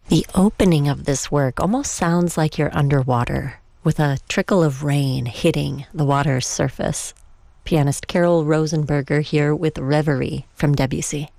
The opening of this work almost sounds like you're underwater, with a trickle of rain hitting the water's surface. Pianist Carol Rosenberger here with Reverie from Debussy.